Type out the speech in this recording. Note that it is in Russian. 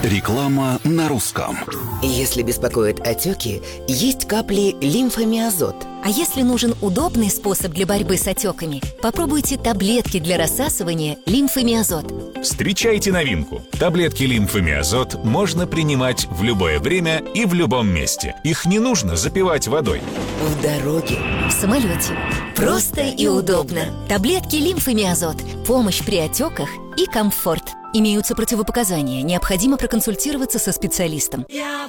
Реклама на русском. Если беспокоят отеки, есть капли лимфомиазот. А если нужен удобный способ для борьбы с отеками, попробуйте таблетки для рассасывания лимфомиазот. Встречайте новинку. Таблетки лимфомиазот можно принимать в любое время и в любом месте. Их не нужно запивать водой. В дороге, В самолете. Просто и удобно. Таблетки лимфомиазот. Помощь при отеках и комфорт. Имеются противопоказания. Необходимо проконсультироваться со специалистом.